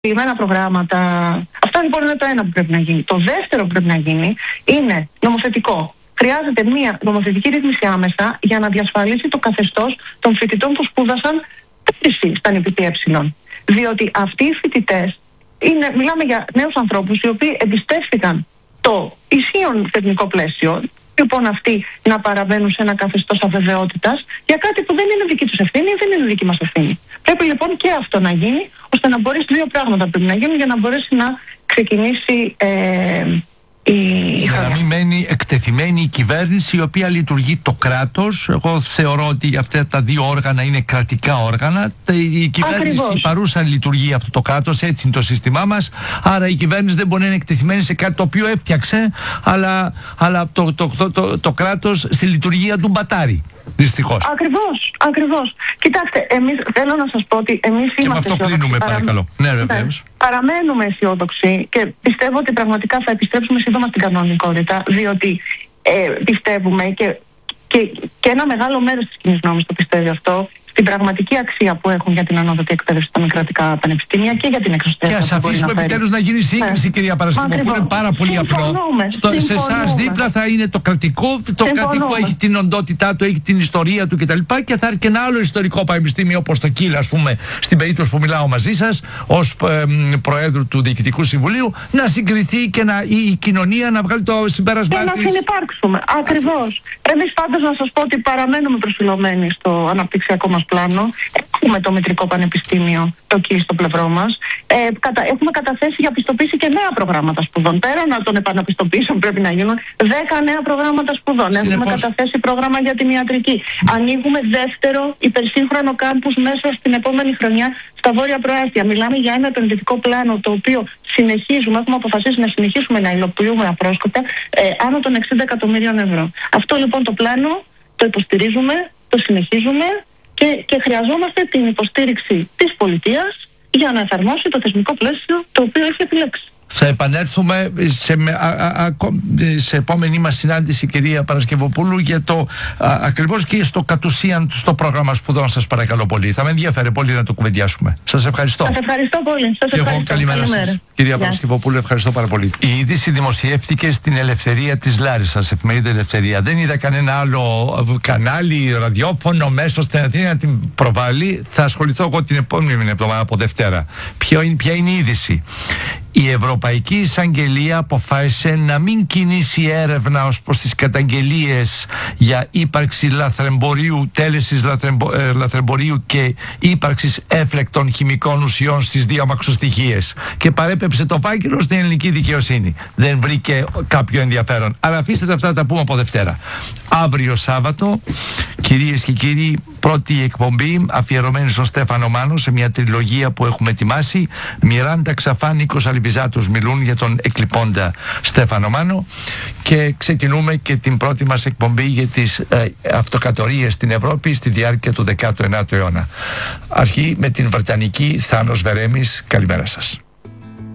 προγράμματα. Αυτό λοιπόν είναι το ένα που πρέπει να γίνει. Το δεύτερο που πρέπει να γίνει είναι νομοθετικό. Χρειάζεται μια νομοθετική ρύθμιση άμεσα για να διασφαλίσει το καθεστώς των φοιτητών που σπούδασαν πέρυσι στα ΝΠΤΕ. Διότι αυτοί οι φοιτητές μιλάμε για νέους ανθρώπους οι οποίοι εμπιστεύτηκαν το ισχύον θεσμικό πλαίσιο. Λοιπόν, αυτοί να παραβαίνουν σε ένα καθεστώς αβεβαιότητας για κάτι που δεν είναι δική τους ευθύνη ή δεν είναι δική μας ευθύνη. Πρέπει λοιπόν και αυτό να γίνει, ώστε να μπορέσει, δύο πράγματα πρέπει να γίνουν για να μπορέσει να ξεκινήσει για να μην μένει εκτεθειμένη η κυβέρνηση, η οποία λειτουργεί το κράτος. Εγώ θεωρώ ότι αυτά τα δύο όργανα είναι κρατικά όργανα. Η κυβέρνηση παρούσα λειτουργεί αυτό το κράτος, έτσι είναι το σύστημά μας. Άρα η κυβέρνηση δεν μπορεί να είναι εκτεθειμένη σε κάτι το οποίο έφτιαξε, αλλά το κράτος στη λειτουργία του μπατάρει. Δυστυχώς. Ακριβώς. Κοιτάξτε, θέλω να σας πω ότι εμείς είμαστε. Και με αυτό κλείνουμε, παρακαλώ. Ναι, βεβαίως. Παραμένουμε αισιόδοξοι και πιστεύω ότι πραγματικά θα επιστρέψουμε σύντομα στην κανονικότητα, διότι πιστεύουμε και ένα μεγάλο μέρος της κοινής γνώμης το πιστεύει αυτό, στην πραγματική αξία που έχουν για την ανώτατη εκπαίδευση στα μη κρατικά πανεπιστήμια και για την εξωστρέφεια. Και ας αφήσουμε επιτέλους να γίνει σύγκριση, κυρία Παρασκευοπούλου, που είναι πάρα πολύ απλό. Σε εσάς δίπλα θα είναι το κρατικό, κρατικό έχει την οντότητά του, έχει την ιστορία του κτλ. Και θα έρθει και ένα άλλο ιστορικό πανεπιστήμιο, όπως το ΚΙΛ, ας πούμε, στην περίπτωση που μιλάω μαζί σας, ως Προέδρου του Διοικητικού Συμβουλίου, να συγκριθεί και η κοινωνία να βγάλει το συμπέρασμα της. Και να συνυπάρξουμε. Ακριβώς. Εμείς πάντως να σας πω ότι παραμένουμε προσιλωμένοι στο αναπτυξιακό μας πλάνο. Έχουμε το Μετρικό Πανεπιστήμιο, το ΚΙΛ στο πλευρό μας. Έχουμε καταθέσει για πιστοποίηση και νέα προγράμματα σπουδών. Πέραν των επαναπιστοποίησεων πρέπει να γίνουν 10 νέα προγράμματα σπουδών. Έχουμε καταθέσει πρόγραμμα για την ιατρική. Ανοίγουμε δεύτερο υπερσύγχρονο κάμπους μέσα στην επόμενη χρονιά στα Βόρεια Προάστια. Μιλάμε για ένα επενδυτικό πλάνο το οποίο έχουμε αποφασίσει να συνεχίσουμε να υλοποιούμε απρόσκοπτα άνω των 60 εκατομμύριων ευρώ. Αυτό λοιπόν το πλάνο το υποστηρίζουμε, το συνεχίζουμε και χρειαζόμαστε την υποστήριξη της πολιτείας για να εφαρμόσει το θεσμικό πλαίσιο το οποίο έχει επιλέξει. Θα επανέλθουμε σε επόμενη μας συνάντηση, κυρία Παρασκευοπούλου, για το ακριβώς και στο κατ' ουσίαν στο πρόγραμμα σπουδών, σας παρακαλώ πολύ. Θα με ενδιαφέρει πολύ να το κουβεντιάσουμε. Σας ευχαριστώ. Σας ευχαριστώ πολύ. Και εγώ καλημέρα σας. Κυρία Παρασκευοπούλου, ευχαριστώ πάρα πολύ. Η είδηση δημοσιεύτηκε στην Ελευθερία της Λάρισσας, εφημερίδα Ελευθερία. Δεν είδα κανένα άλλο κανάλι, ραδιόφωνο, μέσο στην Αθήνα να την προβάλλει. Θα ασχοληθώ εγώ την επόμενη εβδομάδα από Δευτέρα. Ποια είναι η είδηση? Η Ευρωπαϊκή Εισαγγελία αποφάσισε να μην κινήσει έρευνα ως προς τις καταγγελίες για ύπαρξη λαθρεμπορίου, τέλεσης λαθρεμπορίου και ύπαρξης έφλεκτων χημικών ουσιών στις δύο αμαξοστοιχίες και παρέπεψε το φάκελο στην ελληνική δικαιοσύνη. Δεν βρήκε κάποιο ενδιαφέρον. Αλλά αφήστε αυτά να τα πούμε από Δευτέρα. Αύριο Σάββατο, κυρίες και κύριοι, πρώτη εκπομπή αφιερωμένη στον Στέφανο Μάνο σε μια τριλογία που έχουμε ετοιμάσει. Μιράντα Ξαφά, Νίκος Αλβιζάτος μιλούν για τον εκλειπώντα Στέφανο Μάνο και ξεκινούμε και την πρώτη μας εκπομπή για τις αυτοκρατορίες στην Ευρώπη στη διάρκεια του 19ου αιώνα. Αρχή με την Βρετανική Θάνος Βερέμης. Καλημέρα σας.